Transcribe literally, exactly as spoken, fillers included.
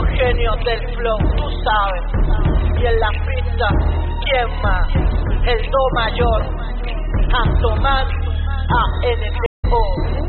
genios del flow, tú sabes. Y en la pista, ¿quién más? El do mayor, Antoman, A N T O.